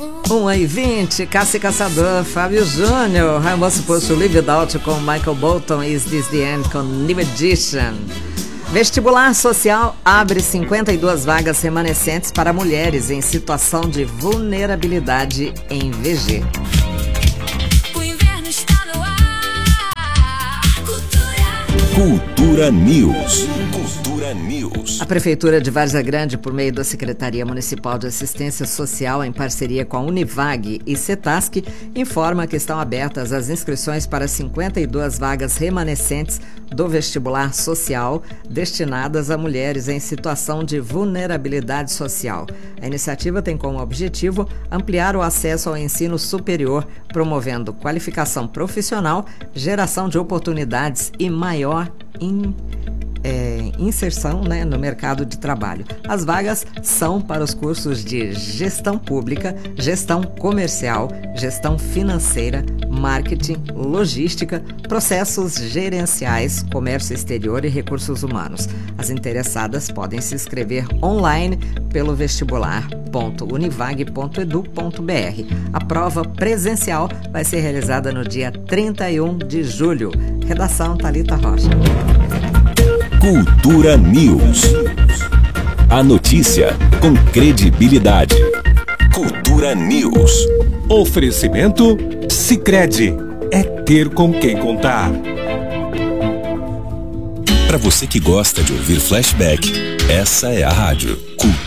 1h20, Caça e Caçador, Fábio Júnior, I Was Supposed to Live Without com Michael Bolton, Is This the End com New Edition. Vestibular social abre 52 vagas remanescentes para mulheres em situação de vulnerabilidade em VG. O inverno está no ar. Cultura News. Cultura News. A Prefeitura de Várzea Grande, por meio da Secretaria Municipal de Assistência Social, em parceria com a Univag e CETASC, informa que estão abertas as inscrições para 52 vagas remanescentes do vestibular social destinadas a mulheres em situação de vulnerabilidade social. A iniciativa tem como objetivo ampliar o acesso ao ensino superior, promovendo qualificação profissional, geração de oportunidades e maior inserção, no mercado de trabalho. As vagas são para os cursos de gestão pública, gestão comercial, gestão financeira, marketing, logística, processos gerenciais, comércio exterior e recursos humanos. As interessadas podem se inscrever online pelo vestibular.univag.edu.br. A prova presencial vai ser realizada no dia 31 de julho. Redação Thalita Rocha. Cultura News. A notícia com credibilidade. Cultura News. Oferecimento Sicredi. É ter com quem contar. Para você que gosta de ouvir flashback, essa é a rádio.